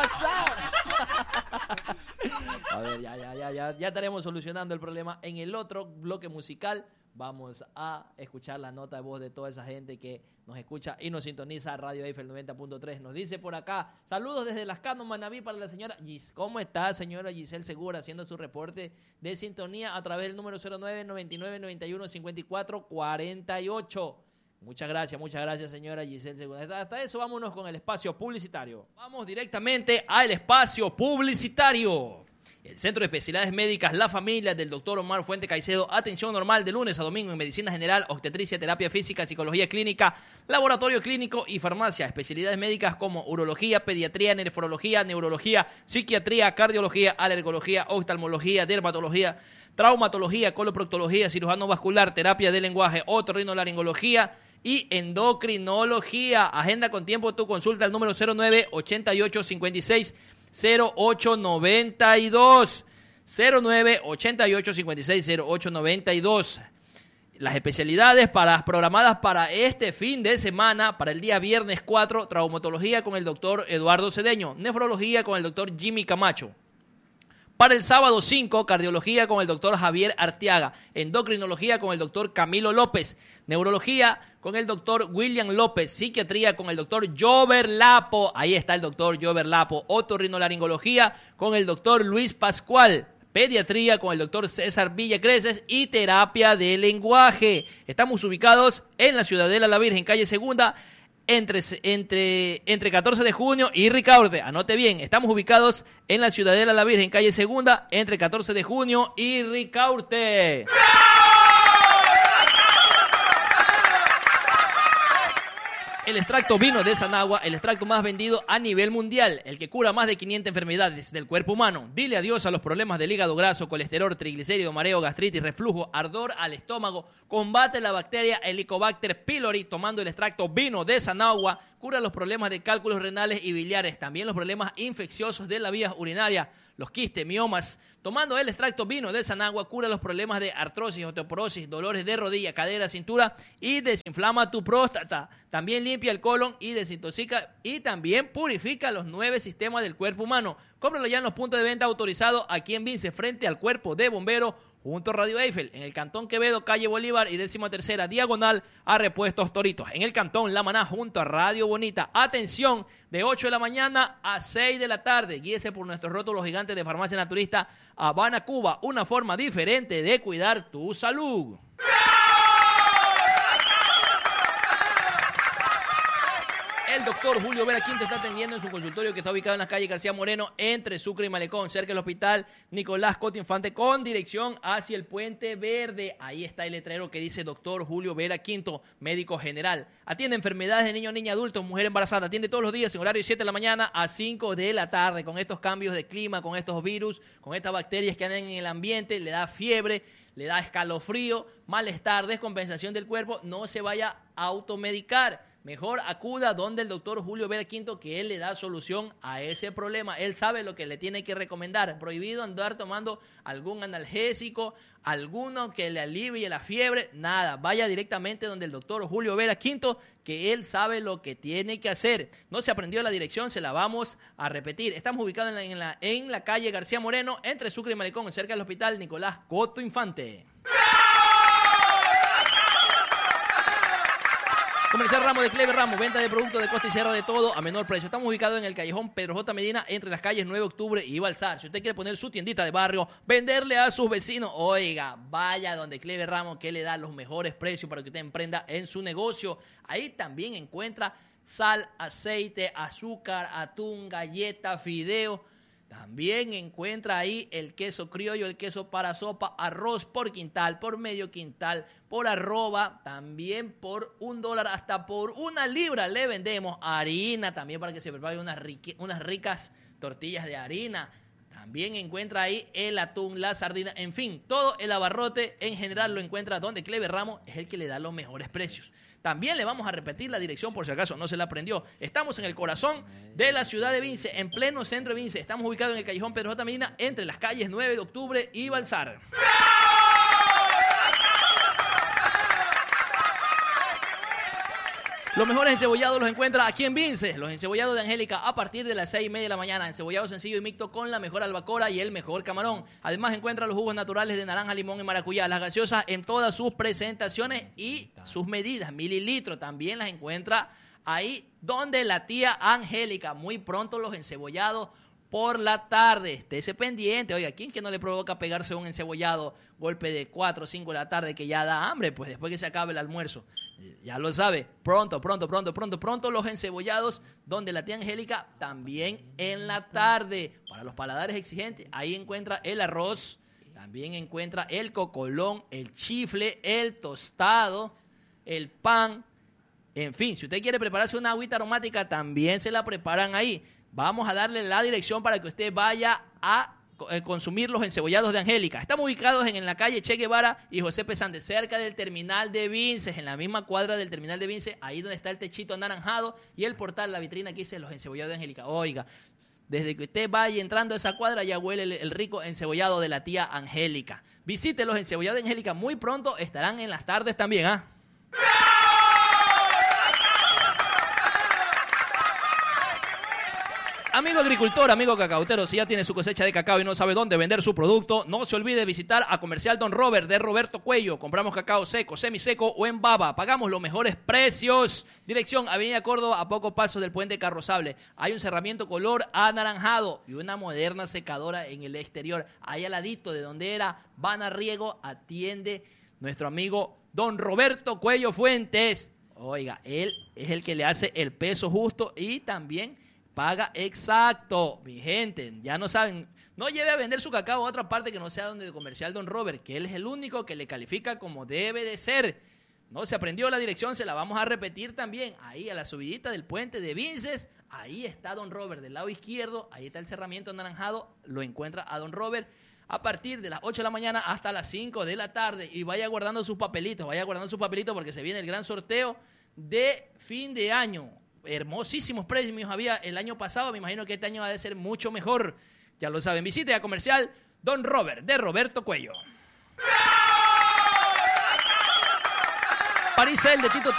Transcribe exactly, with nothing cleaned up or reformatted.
pasado. A ver, ya, ya, ya, ya, ya estaremos solucionando el problema. En el otro bloque musical vamos a escuchar la nota de voz de toda esa gente que nos escucha y nos sintoniza. Radio Eiffel noventa punto tres. Nos dice por acá, saludos desde Las Cano, Manaví, para la señora Gis. ¿Cómo está, señora Giselle Segura? Haciendo su reporte de sintonía a través del número cero nueve, noventa y nueve, noventa y uno, cincuenta y cuatro, cuarenta y ocho. Muchas gracias, muchas gracias, señora Giselle Segura. Hasta, hasta eso, vámonos con el espacio publicitario. Vamos directamente al espacio publicitario. El Centro de Especialidades Médicas La Familia del doctor Omar Fuente Caicedo. Atención normal de lunes a domingo en medicina general, obstetricia, terapia física, psicología clínica, laboratorio clínico y farmacia. Especialidades médicas como urología, pediatría, nefrología, neurología, psiquiatría, cardiología, alergología, oftalmología, dermatología, traumatología, coloproctología, cirujano vascular, terapia de lenguaje, otorrinolaringología y endocrinología. Agenda con tiempo tu consulta al número cero nueve, ochenta y ocho, cincuenta y seis, cero ocho noventa y dos. cero nueve, ochenta y ocho, cincuenta y seis, cero ocho noventa y dos. Las especialidades para, programadas para este fin de semana, para el día viernes cuatro, traumatología con el doctor Eduardo Cedeño, nefrología con el doctor Jimmy Camacho. Para el sábado cinco, cardiología con el doctor Javier Arteaga, endocrinología con el doctor Camilo López, neurología con el doctor William López, psiquiatría con el doctor Jover Lapo, ahí está el doctor Jover Lapo, otorrinolaringología con el doctor Luis Pascual, pediatría con el doctor César Villacreces y terapia de lenguaje. Estamos ubicados en la Ciudadela La Virgen, calle Segunda, Entre, entre, entre catorce de junio y Ricaurte. Anote bien, estamos ubicados en la Ciudadela La Virgen, calle Segunda, entre catorce de junio y Ricaurte. El extracto vino de Sanagua, el extracto más vendido a nivel mundial, el que cura más de quinientas enfermedades del cuerpo humano. Dile adiós a los problemas del hígado graso, colesterol, triglicérido, mareo, gastritis, reflujo, ardor al estómago. Combate la bacteria Helicobacter pylori tomando el extracto vino de Sanagua. Cura los problemas de cálculos renales y biliares, también los problemas infecciosos de la vía urinaria, los quistes, miomas. Tomando el extracto vino de Sanagua, cura los problemas de artrosis, osteoporosis, dolores de rodilla, cadera, cintura y desinflama tu próstata. También limpia el colon y desintoxica y también purifica los nueve sistemas del cuerpo humano. Cómpralo ya en los puntos de venta autorizados aquí en Vince, frente al Cuerpo de Bomberos, junto a Radio Eiffel, en el Cantón Quevedo, calle Bolívar y décima tercera diagonal a Repuestos Toritos. En el Cantón La Maná, junto a Radio Bonita. Atención, de ocho de la mañana a seis de la tarde. Guíese por nuestros rótulos gigantes de Farmacia Naturista Habana, Cuba. Una forma diferente de cuidar tu salud. El doctor Julio Vera Quinto está atendiendo en su consultorio que está ubicado en la calle García Moreno, entre Sucre y Malecón, cerca del hospital Nicolás Coto Infante, con dirección hacia el Puente Verde. Ahí está el letrero que dice doctor Julio Vera Quinto, médico general. Atiende enfermedades de niños, niñas, adultos, mujer embarazada. Atiende todos los días en horario de siete de la mañana a cinco de la tarde. Con estos cambios de clima, con estos virus, con estas bacterias que andan en el ambiente, le da fiebre, le da escalofrío, malestar, descompensación del cuerpo. No se vaya a automedicar. Mejor acuda donde el doctor Julio Vera Quinto, que él le da solución a ese problema. Él sabe lo que le tiene que recomendar. Prohibido andar tomando algún analgésico, alguno que le alivie la fiebre, nada. Vaya directamente donde el doctor Julio Vera Quinto, que él sabe lo que tiene que hacer. No se aprendió la dirección, se la vamos a repetir. Estamos ubicados en la, en la, en la calle García Moreno, entre Sucre y Malecón, cerca del hospital Nicolás Coto Infante. Comercial Ramos de Clever Ramos, venta de productos de costa y sierra de todo a menor precio. Estamos ubicados en el callejón Pedro J. Medina, entre las calles nueve de octubre y Balsar. Si usted quiere poner su tiendita de barrio, venderle a sus vecinos, oiga, vaya donde Clever Ramos, que le da los mejores precios para que usted emprenda en su negocio. Ahí también encuentra sal, aceite, azúcar, atún, galleta, fideo. También encuentra ahí el queso criollo, el queso para sopa, arroz por quintal, por medio quintal, por arroba, también por un dólar, hasta por una libra le vendemos harina, también para que se prepare unas, riqui- unas ricas tortillas de harina. También encuentra ahí el atún, la sardina, en fin, todo el abarrote en general lo encuentra donde Clever Ramos es el que le da los mejores precios. También le vamos a repetir la dirección por si acaso no se la aprendió. Estamos en el corazón de la ciudad de Vince, en pleno centro de Vince. Estamos ubicados en el callejón Pedro J. Medina, entre las calles nueve de octubre y Balsar. Los mejores encebollados los encuentra aquí en Vinces. Los encebollados de Angélica a partir de las seis y media de la mañana. Encebollado sencillo y mixto con la mejor albacora y el mejor camarón. Además encuentra los jugos naturales de naranja, limón y maracuyá. Las gaseosas en todas sus presentaciones y sus medidas. Mililitros también las encuentra ahí donde la tía Angélica. Muy pronto los encebollados por la tarde. Estése pendiente. Oiga, ¿quién que no le provoca pegarse un encebollado golpe de cuatro o cinco de la tarde que ya da hambre? Pues después que se acabe el almuerzo. Ya lo sabe. Pronto, pronto, pronto, pronto, pronto los encebollados donde la tía Angélica también en la tarde. Para los paladares exigentes, ahí encuentra el arroz. También encuentra el cocolón, el chifle, el tostado, el pan. En fin, si usted quiere prepararse una agüita aromática, también se la preparan ahí. Vamos a darle la dirección para que usted vaya a eh, consumir los encebollados de Angélica. Estamos ubicados en, en la calle Che Guevara y José Pesante, cerca del terminal de Vinces, en la misma cuadra del terminal de Vinces, ahí donde está el techito anaranjado y el portal, la vitrina que dice los encebollados de Angélica. Oiga, desde que usted vaya entrando a esa cuadra ya huele el, el rico encebollado de la tía Angélica. Visite los encebollados de Angélica, muy pronto estarán en las tardes también, ¿ah? ¿eh? Amigo agricultor, amigo cacautero, si ya tiene su cosecha de cacao y no sabe dónde vender su producto, no se olvide visitar a Comercial Don Robert de Roberto Cuello. Compramos cacao seco, semiseco o en baba. Pagamos los mejores precios. Dirección, Avenida Córdoba, a pocos pasos del puente Carrozable. Hay un cerramiento color anaranjado y una moderna secadora en el exterior. Ahí al ladito de donde era Bana Riego, atiende nuestro amigo Don Roberto Cuello Fuentes. Oiga, él es el que le hace el peso justo y también paga exacto. Mi gente, ya no saben, no lleve a vender su cacao a otra parte que no sea donde de Comercial Don Robert, que él es el único que le califica como debe de ser. No se aprendió la dirección, se la vamos a repetir también. Ahí a la subidita del puente de Vinces, ahí está Don Robert del lado izquierdo, ahí está el cerramiento anaranjado, lo encuentra a Don Robert a partir de las ocho de la mañana hasta las cinco de la tarde. Y vaya guardando sus papelitos, vaya guardando sus papelitos porque se viene el gran sorteo de fin de año. Hermosísimos premios había el año pasado, me imagino que este año va a ser mucho mejor. Ya lo saben, visite a Comercial Don Robert de Roberto Cuello. París el de Tito